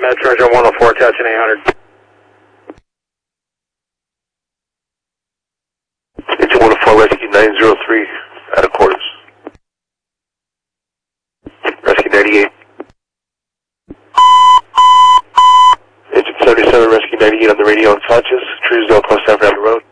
Metro Engine 104, attaching 800. Engine 104, rescue 903, out of quarters. Rescue 98. Engine 77, rescue 98 on the radio in Sanchez, Truesdale, Post Stafford Avenue Road.